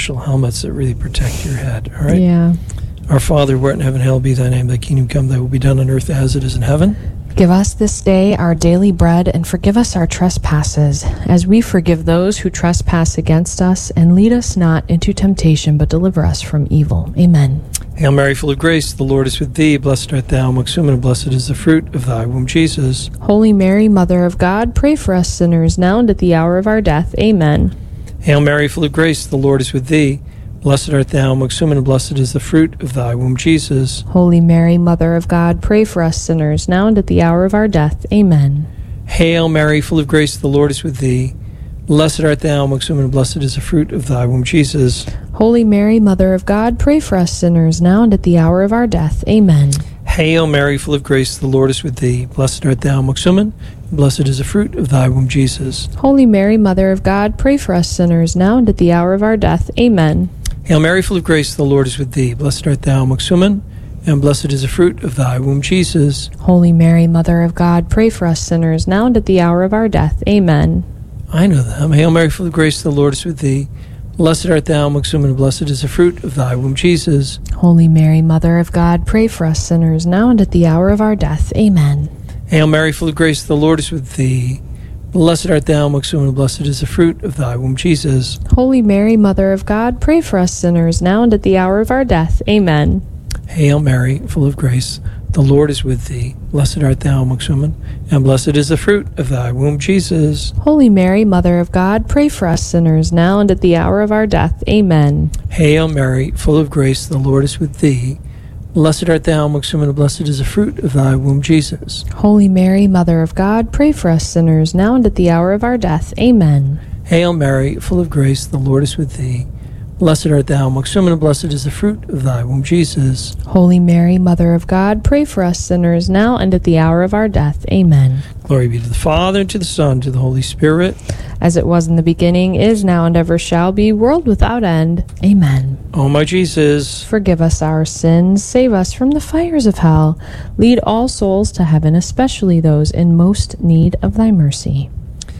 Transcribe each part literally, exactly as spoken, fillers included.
special helmets that really protect your head. All right. Yeah. Our Father, who art in heaven, hallowed be thy name. Thy kingdom come, thy will be done on earth as it is in heaven. Give us this day our daily bread, and forgive us our trespasses, as we forgive those who trespass against us. And lead us not into temptation, but deliver us from evil. Amen. Hail Mary, full of grace, the Lord is with thee. Blessed art thou amongst women, and blessed is the fruit of thy womb, Jesus. Holy Mary, Mother of God, pray for us sinners, now and at the hour of our death. Amen. Hail Mary, full of grace, the Lord is with thee. Blessed art thou amongst women, and blessed is the fruit of thy womb, Jesus. Holy Mary, Mother of God, pray for us sinners, now and at the hour of our death. Amen. Hail Mary, full of grace, the Lord is with thee. Blessed art thou amongst women, and blessed is the fruit of thy womb, Jesus. Holy Mary, Mother of God, pray for us sinners, now and at the hour of our death. Amen. Hail Mary, full of grace, the Lord is with thee. Blessed art thou amongst women, and blessed is the fruit of thy womb, Jesus. Holy Mary, Mother of God, pray for us sinners, now and at the hour of our death. Amen. Hail Mary, full of grace, the Lord is with thee. Blessed art thou amongst women, and blessed is the fruit of thy womb, Jesus. Holy Mary, Mother of God, pray for us sinners, now and at the hour of our death. Amen. I know them. Hail Mary, full of grace, the Lord is with thee. Blessed art thou amongst women, and blessed is the fruit of thy womb, Jesus. Holy Mary, Mother of God, pray for us sinners, now and at the hour of our death. Amen. Hail Mary, full of grace, the Lord is with thee. Blessed art thou amongst women, and blessed is the fruit of thy womb, Jesus. Holy Mary, Mother of God, pray for us sinners, now and at the hour of our death. Amen. Hail Mary, full of grace, the Lord is with thee. Blessed art thou amongst women, and blessed is the fruit of thy womb, Jesus. Holy Mary, Mother of God, pray for us sinners, now and at the hour of our death. Amen. Hail Mary, full of grace, the Lord is with thee. Blessed art thou amongst women, and blessed is the fruit of thy womb, Jesus. Holy Mary, Mother of God, pray for us sinners, now and at the hour of our death. Amen. Hail Mary, full of grace, the Lord is with thee. Blessed art thou amongst women, and blessed is the fruit of thy womb, Jesus. Holy Mary, Mother of God, pray for us sinners, now and at the hour of our death. Amen. Glory be to the Father, and to the Son, and to the Holy Spirit. As it was in the beginning, is now, and ever shall be, world without end. Amen. O my Jesus, forgive us our sins, save us from the fires of hell, lead all souls to heaven, especially those in most need of thy mercy.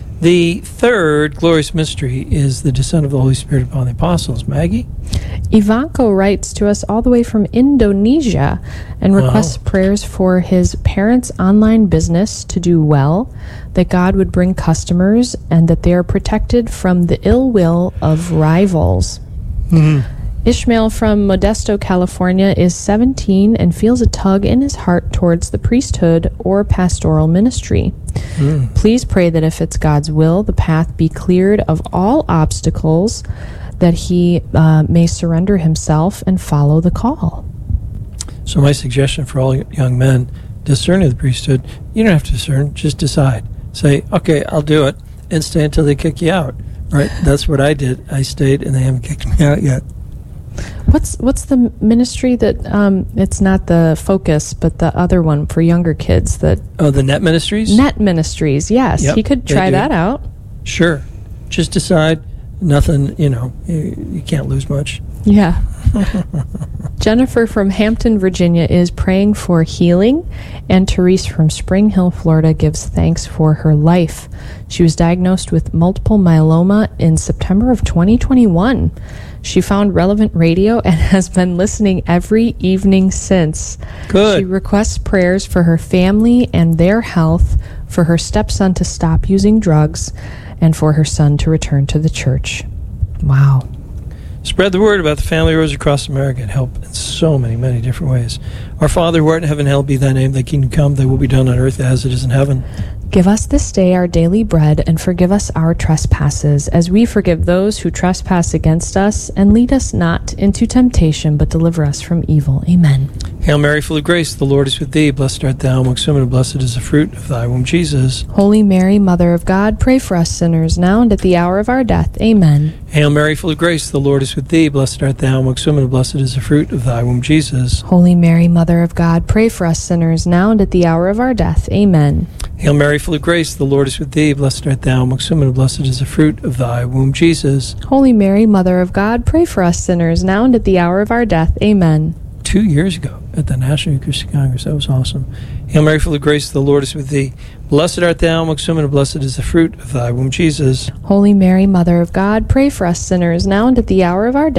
The third glorious mystery is the descent of the Holy Spirit upon the apostles. Maggie? Ivanko writes to us all the way from Indonesia and requests wow. prayers for his parents' online business to do well, that God would bring customers, and that they are protected from the ill will of rivals. Mm-hmm. Ishmael from Modesto, California is seventeen and feels a tug in his heart towards the priesthood or pastoral ministry. Mm. Please pray that if it's God's will, the path be cleared of all obstacles, that he uh, may surrender himself and follow the call. So my suggestion for all young men discerning the priesthood, you don't have to discern, just decide. Say, okay, I'll do it, and stay until they kick you out. Right? That's what I did. I stayed, and they haven't kicked me out yet. What's what's the ministry that, um, it's not the Focus, but the other one for younger kids? That Oh, the Net Ministries? Net Ministries, yes. Yep, he could try that out. Sure. Just decide. Nothing, you know, you, you can't lose much. Yeah. Jennifer from Hampton, Virginia is praying for healing, and Therese from Spring Hill, Florida gives thanks for her life. She was diagnosed with multiple myeloma in September of twenty twenty-one. She found Relevant Radio and has been listening every evening since. Good. She requests prayers for her family and their health, for her stepson to stop using drugs, and for her son to return to the church. Wow. Spread the word about the Family Rose across America and help in so many, many different ways. Our Father, who art in heaven, hallowed be thy name. Thy kingdom come, thy will be done on earth as it is in heaven. Give us this day our daily bread, and forgive us our trespasses, as we forgive those who trespass against us. And lead us not into temptation, but deliver us from evil. Amen. Hail Mary, full of grace, the Lord is with thee. Blessed art thou amongst women, and blessed is the fruit of thy womb, Jesus. Holy Mary, Mother of God, pray for us sinners, now and at the hour of our death. Amen. Hail Mary, full of grace, the Lord is with thee. Blessed art thou amongst women, and blessed is the fruit of thy womb, Jesus. Holy Mary, Mother of God, pray for us sinners, now and at the hour of our death. Amen. Hail Mary, full of grace, the Lord is with thee. Blessed art thou amongst women, and blessed is the fruit of thy womb, Jesus. Holy Mary, Mother of God, pray for us sinners, now and at the hour of our death. Amen. Two years ago at the National Eucharistic Congress. That was awesome. Hail Mary, full of grace, the Lord is with thee. Blessed art thou amongst women, and blessed is the fruit of thy womb, Jesus. Holy Mary, Mother of God, pray for us sinners, now and at the hour of our death.